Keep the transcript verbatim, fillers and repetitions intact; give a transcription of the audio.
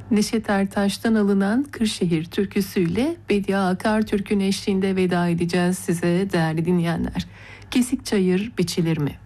Neşet Ertaş'tan alınan Kırşehir türküsüyle Bediye Akartürk'ün eşliğinde veda edeceğiz size değerli dinleyenler. Kesik çayır biçilir mi?